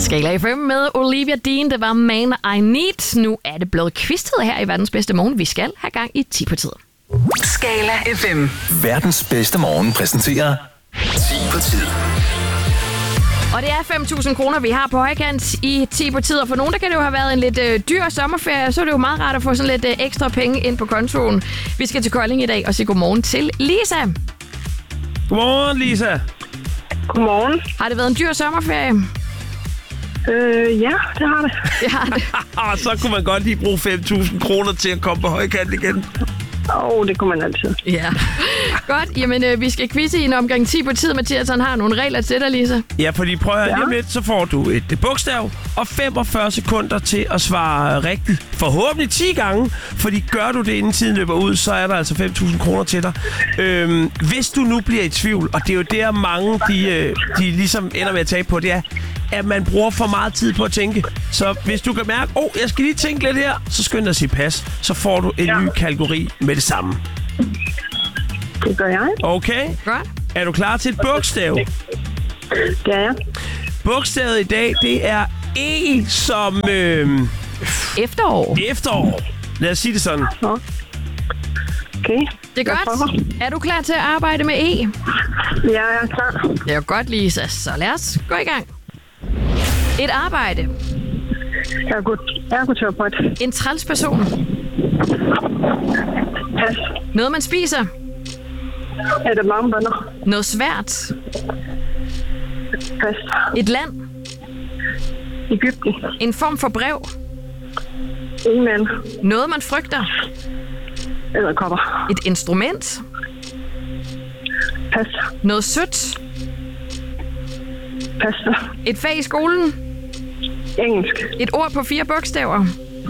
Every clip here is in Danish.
Skala FM med Olivia Dean, det var Man I Need. Nu er det blevet quiztid her i Verdens Bedste Morgen. Vi skal have gang i 10 på tid. Skala FM. Verdens bedste morgen præsenterer 10 på tid. Og det er 5.000 kroner, vi har på højkant i 10 på tid. Og for nogen, der kan det jo have været en lidt dyr sommerferie, så er det jo meget rart at få sådan lidt ekstra penge ind på kontoen. Vi skal til Kolding i dag og sige godmorgen til Lisa. Godmorgen, Lisa. Godmorgen. Har det været en dyr sommerferie? Ja, det har det. Det har det. Så kunne man godt lige bruge 5.000 kroner til at komme på højkant igen. Det kunne man altid. Ja. Godt, jamen vi skal quizze i en omgang 10 på tid. Mathias, han har nogle regler til dig, Lisa. Ja, fordi prøv at høre, lige om lidt, så får du et bogstav og 45 sekunder til at svare rigtigt. Forhåbentlig 10 gange, fordi gør du det, inden tiden løber ud, så er der altså 5.000 kroner til dig. Hvis du nu bliver i tvivl, og det er jo der mange, de ligesom ender med at tage på, det er, at man bruger for meget tid på at tænke. Så hvis du kan mærke, jeg skal lige tænke lidt her, så skynd dig at sige pas, så får du en ny kategori med det samme. Det gør jeg. Okay. Godt. Er du klar til et bogstav? Det er jeg. Bogstavet i dag, det er E som... Efterår. Efterår. Lad os sige det sådan. Okay. Det er godt. Er du klar til at arbejde med E? Ja, jeg er klar. Det er jo godt, Lisa. Så lad os gå i gang. Et arbejde. Ergoterapeut. En træls person. Pas. Noget, man spiser. Er det mange bønner? Noget svært. Pas. Et land. Egypten. En form for brev. Ingen. Noget, man frygter. Edderkopper. Et instrument. Pas. Noget sødt. Pas. Et fag i skolen. Engelsk. Et ord på 4 bogstaver.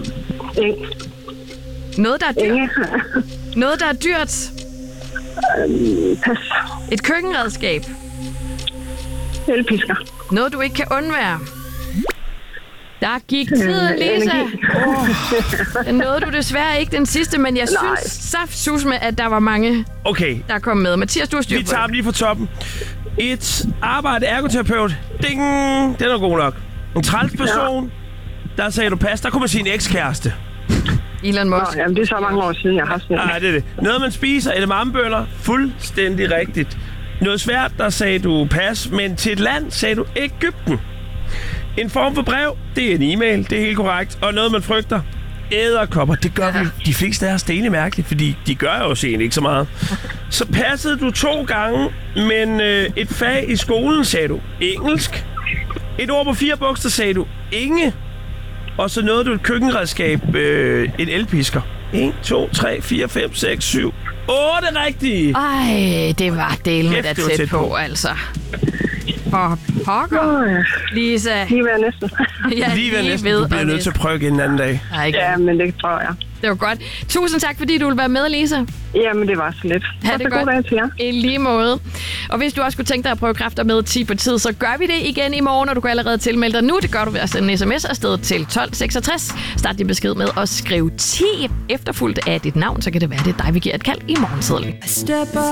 Noget, der er dyrt. Noget, der er dyrt. Pas. Et køkkenredskab. Elpisker. Noget, du ikke kan undvære. Der gik tiden, Lisa. Den nåede du desværre ikke den sidste, men jeg synes saftsus med, at der var mange, der kom med. Mathias, du har styr på det. Vi tager dem lige fra toppen. Et arbejde, ergoterapeut. Ding! Den er god nok. En træls person. Der sagde du pas. Der kunne man sige en ekskæreste. Elon Musk. Jamen, det er så mange år siden, jeg har haft det. Nej, det er det. Noget, man spiser, edamamebønner. Fuldstændig rigtigt. Noget svært, der sagde du pas, men til et land sagde du Egypten. En form for brev, det er en e-mail, det er helt korrekt. Og noget, man frygter, edderkopper. Det gør vi de fleste af os. Det er egentlig mærkeligt, fordi de gør jo også egentlig ikke så meget. Så passede du 2 gange, men et fag i skolen sagde du engelsk. Et ord på 4 bogstaver sagde du inge. Og så nåede du et køkkenredskab, en elpisker. 1, 2, 3, 4, 5, 6, 7, 8 rigtige. Ej, det var delen med at tæt på, altså. For pokker, Lisa. Lige ved næsten. Ja, lige ved næsten. Du bliver nødt til at prøve igen en anden dag. Ja, men det tror jeg. Det var godt. Tusind tak, fordi du ville være med, Lisa. Jamen, det var så lidt. Ha' det godt. God dag til jer. I lige måde. Og hvis du også kunne tænke dig at prøve kræfter med 10 på tid, så gør vi det igen i morgen, og du kan allerede tilmelde dig nu. Det gør du ved at sende en sms afsted til 1266. Start din besked med at skrive 10 efterfulgt af dit navn, så kan det være, det er dig, vi giver et kald i morgensedlen.